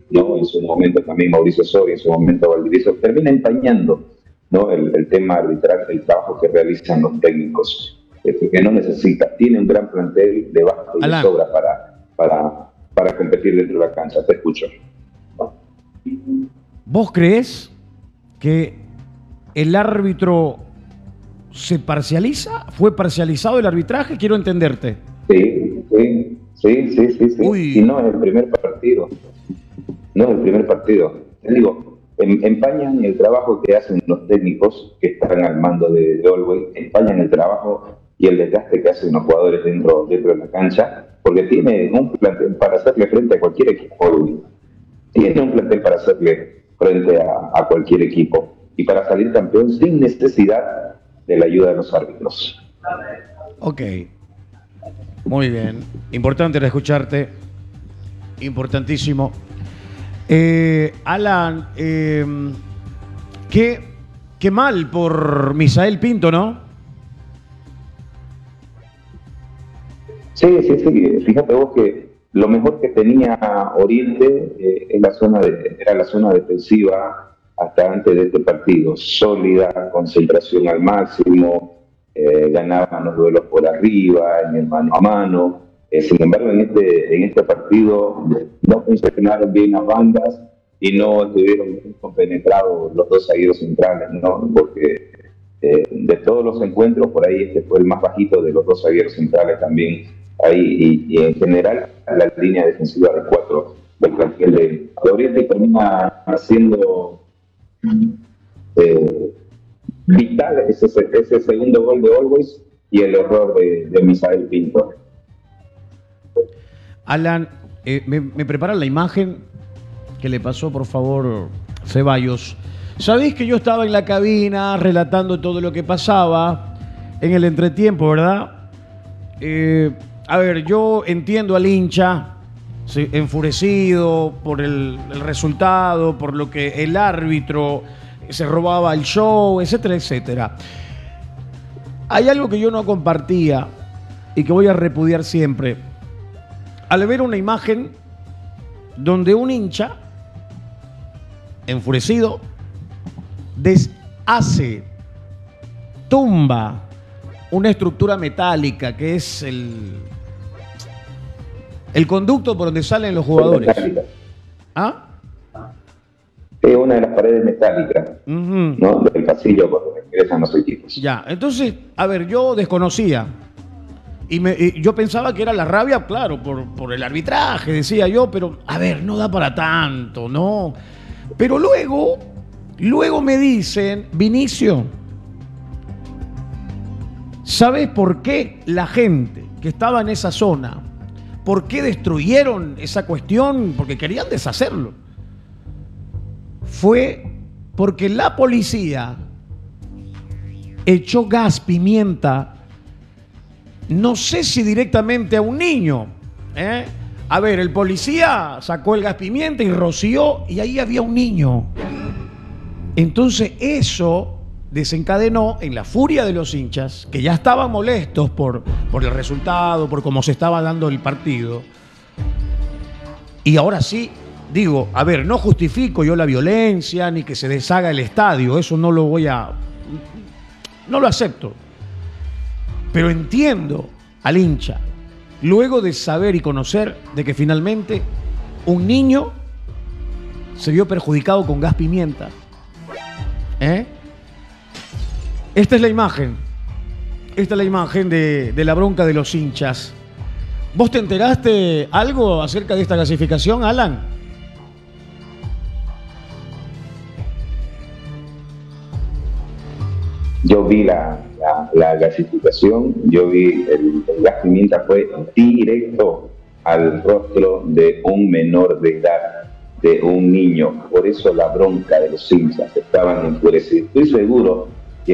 ¿no? En su momento también Mauricio Soria, en su momento Valdivieso, termina empañando, ¿no? El tema arbitral, el trabajo que realizan los técnicos, que no necesita, tiene un gran plantel de baja y de Alan, sobra para competir dentro de la cancha. Te escucho. ¿vos creés que el árbitro se parcializa? ¿Fue parcializado el arbitraje? Quiero entenderte. Sí. Y Uy, no es el primer partido. No es el primer partido. Te digo, empañan el trabajo que hacen los técnicos que están al mando de Galway, empañan el trabajo y el desgaste que hacen los jugadores dentro de la cancha, porque tiene un plantel para hacerle frente a cualquier equipo. Tiene un plantel para hacerle frente a cualquier equipo y para salir campeón sin necesidad de la ayuda de los árbitros. ok. Muy bien. Importante era escucharte. Importantísimo. Alan, qué mal por Misael Pinto, ¿no? Sí. Fíjate vos que lo mejor que tenía Oriente era la zona defensiva hasta antes de este partido. Sólida, concentración al máximo, ganaban los duelos por arriba, en el mano a mano. Sin embargo, en este partido no funcionaron bien las bandas y no estuvieron bien compenetrados los dos zagueros centrales, ¿no? Porque de todos los encuentros, por ahí este fue el más bajito de los dos zagueros centrales también ahí, y en general la línea defensiva de cuatro del plantel de Oriente termina siendo eh, vital ese segundo gol de Always y el error de Misael Pinto. Alan, me preparan la imagen que le pasó, por favor, Ceballos. Sabés que yo estaba en la cabina relatando todo lo que pasaba en el entretiempo, ¿verdad? A ver, yo entiendo al hincha, sí, enfurecido por el resultado, por lo que el árbitro se robaba el show, etcétera, etcétera. Hay algo que yo no compartía y que voy a repudiar siempre. Al ver una imagen donde un hincha enfurecido deshace, tumba una estructura metálica que es el conducto por donde salen los jugadores. ¿Ah? Es una de las paredes metálicas, ¿no? Del pasillo cuando ingresan los equipos. Ya, entonces, a ver, yo desconocía. Y yo pensaba que era la rabia, claro, por el arbitraje, decía yo, pero a ver, no da para tanto, ¿no? Pero luego me dicen, Vinicio, ¿sabes por qué la gente que estaba en esa zona, por qué destruyeron esa cuestión? Porque querían deshacerlo. Fue porque la policía echó gas pimienta, no sé si directamente a un niño. A ver, el policía sacó el gas pimienta y roció y ahí había un niño. Entonces eso desencadenó en la furia de los hinchas, que ya estaban molestos por el resultado, por cómo se estaba dando el partido. Y ahora sí, digo, a ver, no justifico yo la violencia ni que se deshaga el estadio, eso no lo acepto. Pero entiendo al hincha, luego de saber y conocer de que finalmente un niño se vio perjudicado con gas pimienta. Esta es la imagen. Esta es la imagen de la bronca de los hinchas. ¿Vos te enteraste algo acerca de esta clasificación, Alan? Yo vi la gasificación, yo vi el gas pimienta fue directo al rostro de un menor de edad, de un niño. Por eso la bronca de los hinchas estaban enfurecidos. Estoy seguro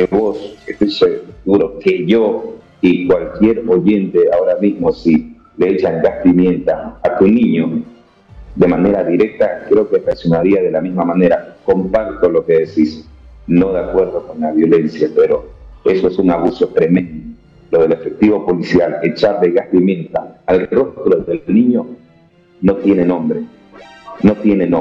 que yo y cualquier oyente ahora mismo, si le echan gas pimienta a tu niño de manera directa, creo que reaccionaría de la misma manera. Comparto lo que decís, no de acuerdo con la violencia, pero eso es un abuso tremendo. Lo del efectivo policial, echar de gas pimienta al rostro del niño, no tiene nombre. No tiene nombre.